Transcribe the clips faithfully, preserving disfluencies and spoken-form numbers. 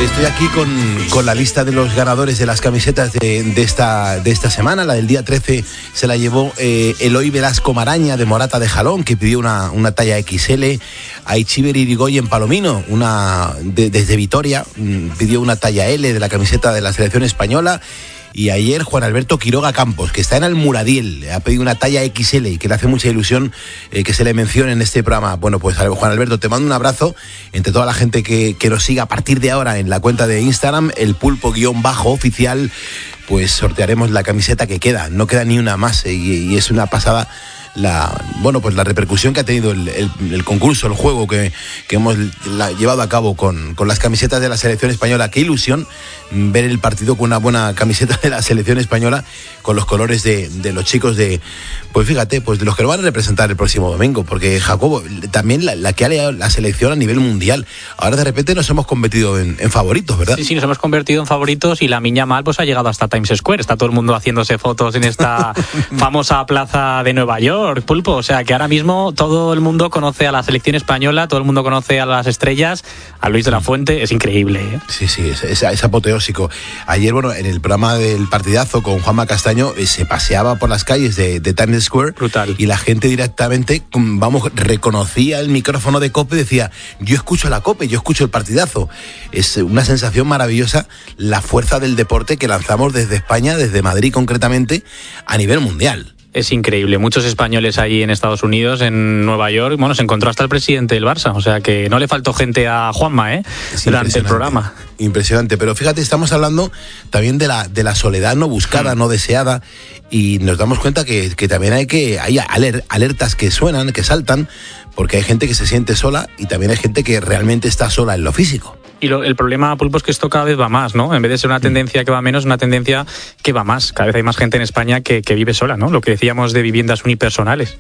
Estoy aquí con, con la lista de los ganadores de las camisetas de, de, esta, de esta semana. La del día trece se la llevó eh, Eloy Velasco Maraña de Morata de Jalón, que pidió una, una talla equis ele. Aichiber Irigoyen Palomino, una, de, desde Vitoria, pidió una talla ele de la camiseta de la selección española. Y ayer Juan Alberto Quiroga Campos, que está en Almuradiel, ha pedido una talla equis ele y que le hace mucha ilusión eh, que se le mencione en este programa. Bueno, pues Juan Alberto, te mando un abrazo entre toda la gente que, que nos siga a partir de ahora en la cuenta de Instagram, el pulpo guión bajo oficial, pues sortearemos la camiseta que queda, no queda ni una más eh, y, y es una pasada. La, bueno, pues la repercusión que ha tenido el, el, el concurso, el juego que, que hemos la, llevado a cabo con, con las camisetas de la selección española. Qué ilusión ver el partido con una buena camiseta de la selección española con los colores de, de los chicos de, pues fíjate, pues de los que lo van a representar el próximo domingo, porque Jacobo, también la, la que ha liado la selección a nivel mundial, ahora de repente nos hemos convertido en, en favoritos, ¿verdad? Sí, sí, nos hemos convertido en favoritos y la Miña Mal pues ha llegado hasta Times Square, está todo el mundo haciéndose fotos en esta famosa plaza de Nueva York, Pulpo, o sea que ahora mismo todo el mundo conoce a la selección española, todo el mundo conoce a las estrellas, a Luis de la Fuente, es increíble, ¿eh? Sí, sí, es, es, es apoteósico. Ayer, bueno, en el programa del partidazo con Juanma Castaño, eh, se paseaba por las calles de, de Times Square. Brutal. Y la gente directamente, vamos, reconocía el micrófono de COPE y decía, yo escucho la COPE, yo escucho el partidazo. Es una sensación maravillosa la fuerza del deporte que lanzamos desde España, desde Madrid concretamente, a nivel mundial. Es increíble, muchos españoles allí en Estados Unidos, en Nueva York, bueno, se encontró hasta el presidente del Barça, o sea que no le faltó gente a Juanma, ¿eh? Durante el programa. Impresionante, pero fíjate, estamos hablando también de la, de la soledad no buscada, mm. no deseada, y nos damos cuenta que, que también hay que hay aler, alertas que suenan, que saltan, porque hay gente que se siente sola y también hay gente que realmente está sola en lo físico. Y lo, el problema, Pulpo, es que esto cada vez va más, ¿no? En vez de ser una tendencia que va menos, una tendencia que va más. Cada vez hay más gente en España que, que vive sola, ¿no? Lo que decíamos de viviendas unipersonales.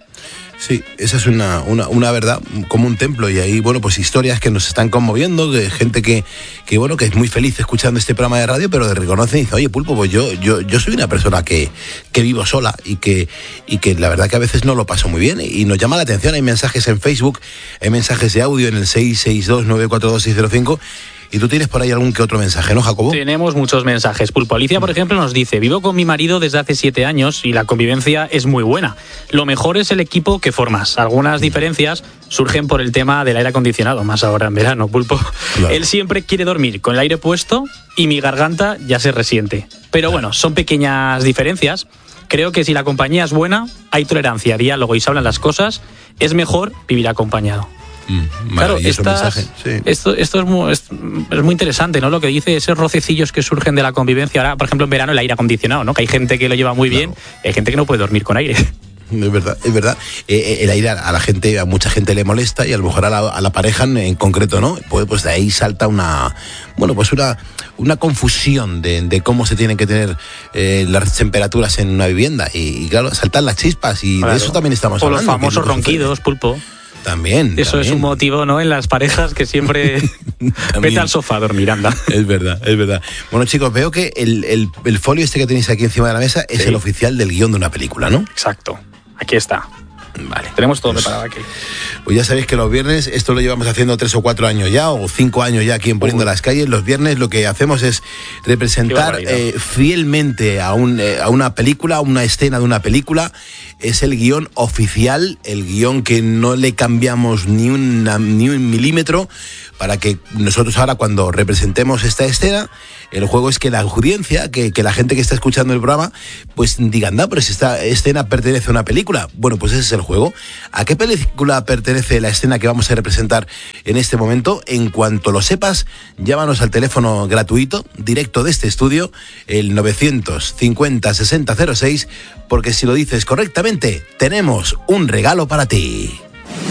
Sí, esa es una, una, una verdad, como un templo, y ahí, bueno, pues historias que nos están conmoviendo, de gente que, que, bueno, que es muy feliz escuchando este programa de radio, pero reconoce y dice, oye, Pulpo, pues yo, yo, yo soy una persona que, que vivo sola y que, y que la verdad que a veces no lo paso muy bien, y nos llama la atención. Hay mensajes en Facebook, hay mensajes de audio en el seis seis dos nueve cuatro dos seis cero cinco. Y tú tienes por ahí algún que otro mensaje, ¿no, Jacobo? Tenemos muchos mensajes. Pulpo Alicia, por ejemplo, nos dice: vivo con mi marido desde hace siete años y la convivencia es muy buena. Lo mejor es el equipo que formas. Algunas diferencias surgen por el tema del aire acondicionado, más ahora en verano, Pulpo. Claro. Él siempre quiere dormir con el aire puesto y mi garganta ya se resiente. Pero bueno, son pequeñas diferencias. Creo que si la compañía es buena, hay tolerancia, diálogo y se hablan las cosas, es mejor vivir acompañado. Mm, claro, estas, sí. esto, esto es, muy, es, es muy interesante, ¿no? Lo que dice, esos rocecillos que surgen de la convivencia. Ahora, por ejemplo, en verano el aire acondicionado, ¿no? Que hay gente que lo lleva muy claro. bien, hay gente que no puede dormir con aire. Es verdad, es verdad. Eh, el aire a la gente, a mucha gente le molesta, y a lo mejor a la, a la pareja en concreto, ¿no? Pues, pues de ahí salta una, bueno, pues una, una confusión de, de cómo se tienen que tener eh, las temperaturas en una vivienda. Y, y claro, saltan las chispas, y claro. de eso también estamos o hablando. O los famosos ronquidos, Pulpo. También. Eso también. Es un motivo, ¿no? En las parejas que siempre vete al sofá a dormir, anda. Es verdad, es verdad. Bueno, chicos, veo que el, el, el folio este que tenéis aquí encima de la mesa es sí. el oficial del guión de una película, ¿no? Exacto. Aquí está. Vale. Tenemos todo pues, preparado aquí. Pues ya sabéis que los viernes, esto lo llevamos haciendo tres o cuatro años ya, o cinco años ya aquí en Poniendo Uy. Las Calles. Los viernes lo que hacemos es representar eh, fielmente a, un, eh, a una película, a una escena de una película. Es el guión oficial, el guión que no le cambiamos ni, una, ni un milímetro, para que nosotros ahora, cuando representemos esta escena, el juego es que la audiencia, que, que la gente que está escuchando el programa, pues diga, anda, pero si esta escena pertenece a una película. Bueno, pues ese es el juego. ¿A qué película pertenece la escena que vamos a representar en este momento? En cuanto lo sepas, llámanos al teléfono gratuito, directo de este estudio, el novecientos cincuenta sesenta cero seis, porque si lo dices correctamente, tenemos un regalo para ti.